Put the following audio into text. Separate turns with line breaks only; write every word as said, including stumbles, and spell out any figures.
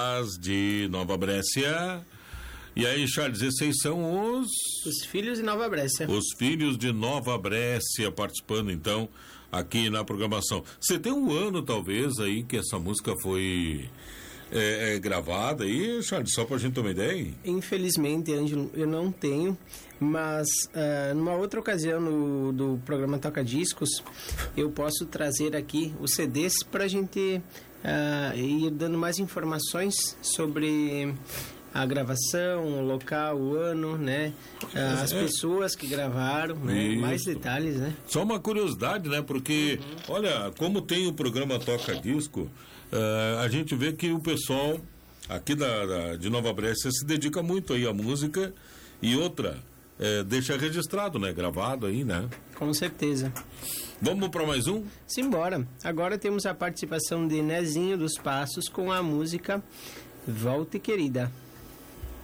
de Nova Brécia. E aí, Charles, esses são os...
Os filhos de Nova Brécia.
Os filhos de Nova Brécia participando, então, aqui na programação. Você tem um ano, talvez, aí, que essa música foi é, é, gravada aí, Charles, só pra gente ter uma ideia?
Infelizmente, Ângelo, eu não tenho, mas uh, numa outra ocasião no, do programa Toca Discos, eu posso trazer aqui os C Ds pra gente uh, ir dando mais informações sobre... a gravação, o local, o ano, né? As é. pessoas que gravaram, né? Mais detalhes, né?
Só uma curiosidade, né? Porque, uhum. olha, como tem o programa Toca Disco, uh, a gente vê que o pessoal aqui da, da, de Nova Brécia se dedica muito aí à música e outra, é, deixa registrado, né? Gravado aí, né?
Com certeza.
Vamos para mais um?
Simbora. Agora temos a participação de Nezinho dos Passos com a música Volte Querida.